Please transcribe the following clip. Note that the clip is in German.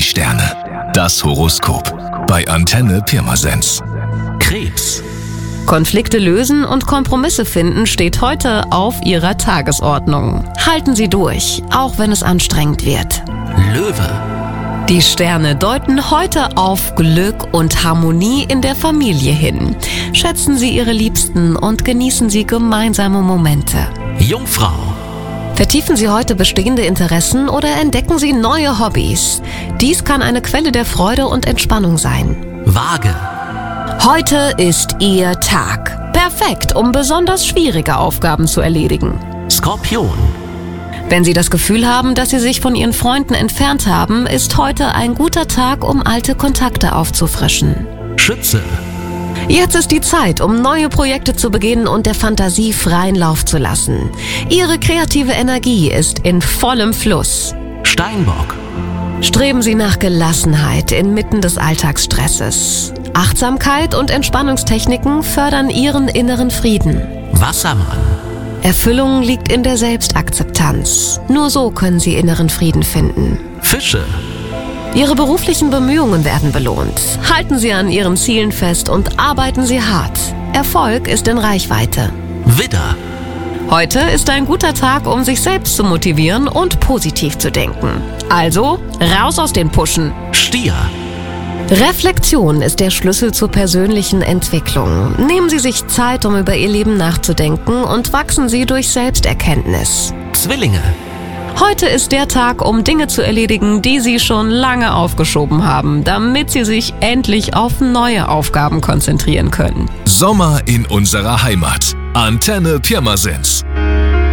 Sterne. Das Horoskop. Bei Antenne Pirmasens. Krebs. Konflikte lösen und Kompromisse finden steht heute auf Ihrer Tagesordnung. Halten Sie durch, auch wenn es anstrengend wird. Löwe. Die Sterne deuten heute auf Glück und Harmonie in der Familie hin. Schätzen Sie Ihre Liebsten und genießen Sie gemeinsame Momente. Jungfrau. Vertiefen Sie heute bestehende Interessen oder entdecken Sie neue Hobbys. Dies kann eine Quelle der Freude und Entspannung sein. Waage. Heute ist Ihr Tag. Perfekt, um besonders schwierige Aufgaben zu erledigen. Skorpion. Wenn Sie das Gefühl haben, dass Sie sich von Ihren Freunden entfernt haben, ist heute ein guter Tag, um alte Kontakte aufzufrischen. Schütze. Jetzt ist die Zeit, um neue Projekte zu beginnen und der Fantasie freien Lauf zu lassen. Ihre kreative Energie ist in vollem Fluss. Steinbock. Streben Sie nach Gelassenheit inmitten des Alltagsstresses. Achtsamkeit und Entspannungstechniken fördern Ihren inneren Frieden. Wassermann. Erfüllung liegt in der Selbstakzeptanz. Nur so können Sie inneren Frieden finden. Fische. Ihre beruflichen Bemühungen werden belohnt. Halten Sie an Ihren Zielen fest und arbeiten Sie hart. Erfolg ist in Reichweite. Widder. Heute ist ein guter Tag, um sich selbst zu motivieren und positiv zu denken. Also, raus aus den Puschen. Stier. Reflexion ist der Schlüssel zur persönlichen Entwicklung. Nehmen Sie sich Zeit, um über Ihr Leben nachzudenken und wachsen Sie durch Selbsterkenntnis. Zwillinge. Heute ist der Tag, um Dinge zu erledigen, die Sie schon lange aufgeschoben haben, damit Sie sich endlich auf neue Aufgaben konzentrieren können. Sommer in unserer Heimat. Antenne Pirmasens.